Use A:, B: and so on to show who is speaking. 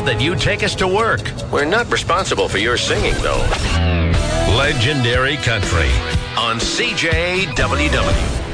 A: that you take us to work.
B: We're not responsible for your singing, though.
A: Legendary Country on CJWW.